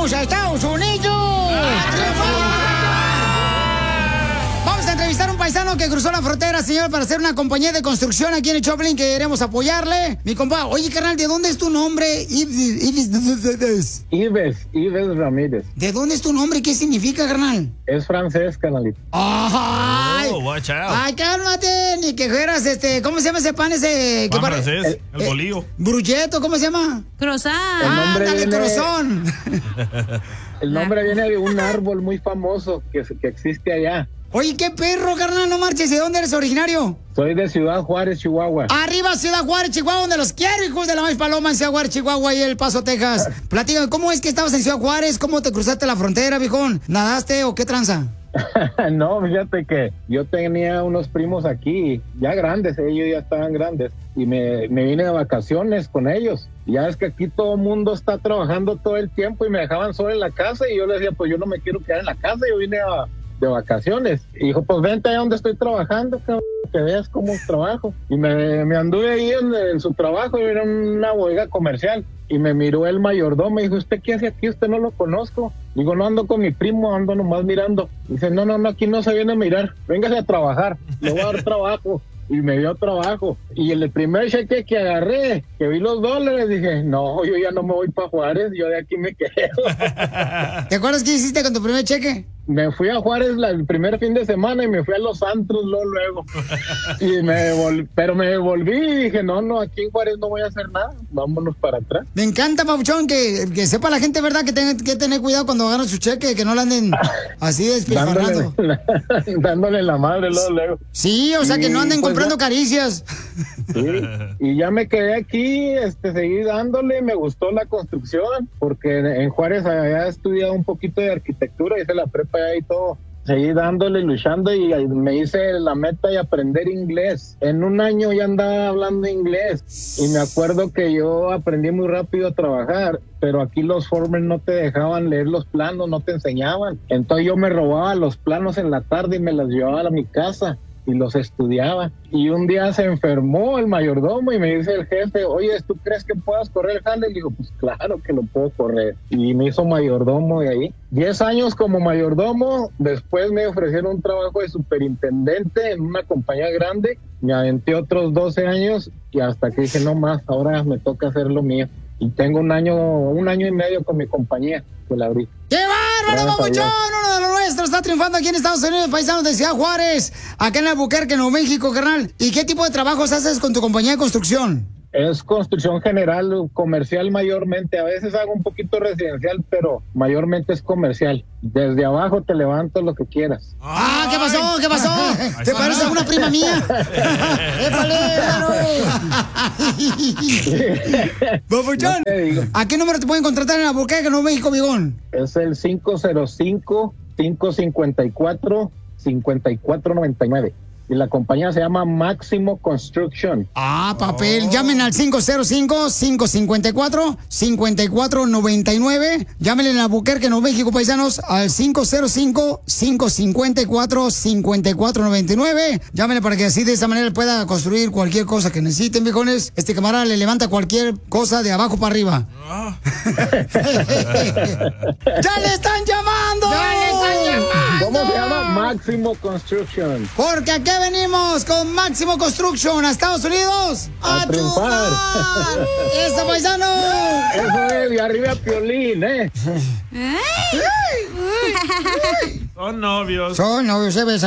¡Vamos a Estados Unidos! Vamos a entrevistar a un paisano que cruzó la frontera, señor, para hacer una compañía de construcción aquí en el Choplin, que queremos apoyarle. Mi compa, oye, carnal, ¿de dónde es tu nombre? Ives Ramírez. ¿De dónde es tu nombre? ¿Qué significa, carnal? Es francés, canalito. ¡Ay! Oh, watch out. ¡Ay, cálmate! Ni que fueras, ¿cómo se llama ese pan ese? Pan francés, el bolillo. Brucheto, ¿cómo se llama? Croissant. ¡Ándale, crozón! El nombre viene de un árbol muy famoso que existe allá. Oye, qué perro, carnal, no marches. ¿De dónde eres originario? Soy de Ciudad Juárez, Chihuahua. Arriba, Ciudad Juárez, Chihuahua, donde los quiero, hijos de la maíz paloma, en Ciudad Juárez, Chihuahua y El Paso, Texas. Platícame, ¿cómo es que estabas en Ciudad Juárez? ¿Cómo te cruzaste la frontera, viejón? ¿Nadaste o qué tranza? No, fíjate que yo tenía unos primos aquí, ya grandes, ellos ya estaban grandes, y me vine de vacaciones con ellos. Ya es que aquí todo el mundo está trabajando todo el tiempo y me dejaban solo en la casa, y yo les decía, pues yo no me quiero quedar en la casa, yo vine de vacaciones. Y dijo, pues vente allá donde estoy trabajando, cabrón, que veas cómo trabajo. Y me anduve ahí en su trabajo, y era una bodega comercial. Y me miró el mayordomo, me dijo, ¿usted qué hace aquí? Usted no lo conozco. Digo, no, ando con mi primo, ando nomás mirando. Dice, no, aquí no se viene a mirar, véngase a trabajar, le voy a dar trabajo. Y me dio trabajo. Y el primer cheque que agarré, que vi los dólares, dije, no, yo ya no me voy para Juárez, yo de aquí me quedo. ¿Te acuerdas qué hiciste con tu primer cheque? Me fui a Juárez el primer fin de semana y me fui a los antros luego. Pero me volví y dije, no, aquí en Juárez no voy a hacer nada, vámonos para atrás. Me encanta, Papuchón, que sepa la gente, ¿verdad? Que tenga que tener cuidado cuando agarran su cheque, que no la anden así despilfarrando. Dándole la madre luego. Sí, o sea, que no anden pues comprando caricias. Sí, y ya me quedé aquí, seguí dándole, me gustó la construcción, porque en Juárez había estudiado un poquito de arquitectura, hice la prepa y todo. Seguí dándole, luchando, y me hice la meta de aprender inglés. En un año ya andaba hablando inglés. Y me acuerdo que yo aprendí muy rápido a trabajar, pero aquí los foremen no te dejaban leer los planos, no te enseñaban. Entonces yo me robaba los planos en la tarde y me los llevaba a mi casa y los estudiaba. Y un día se enfermó el mayordomo y me dice el jefe, oye, ¿tú crees que puedas correr el jale? Y digo, pues claro que lo puedo correr. Y me hizo mayordomo de ahí. 10 años como mayordomo, después me ofrecieron un trabajo de superintendente en una compañía grande, me aventé otros 12 años y hasta que dije, no más, ahora me toca hacer lo mío. Y tengo un año y medio con mi compañía que la abrí. ¡Qué bárbaro, Papuchón! Uno de los nuestros está triunfando aquí en Estados Unidos, paisanos de Ciudad Juárez, acá en Albuquerque, Nuevo México, carnal. ¿Y qué tipo de trabajos haces con tu compañía de construcción? Es construcción general, comercial mayormente. A veces hago un poquito residencial, pero mayormente es comercial. Desde abajo te levanto lo que quieras. ¡Ah! ¿Qué pasó? ¿Qué pasó? ¿Te parece a una prima mía? ¡Épale! Papuchón, ¿a qué número te pueden contratar en Albuquerque, Nuevo México, Vigón? Es el 505-554-5499. Y la compañía se llama Máximo Construction. Ah, papel. Llamen al 505-554-5499. Llámenle en Albuquerque, Nuevo México, paisanos, al 505-554-5499. Llámenle para que así de esa manera pueda construir cualquier cosa que necesiten, viejones. Este camarada le levanta cualquier cosa de abajo para arriba. ¡Ya le están llamando! ¡Ya le están llamando! ¿Cómo se llama? Máximo Construction. Porque aquí venimos con Máximo Construction a Estados Unidos a triunfar. ¡Eso, paisano! Eso es, y arriba Piolín, Son novios. Son novios, se besan.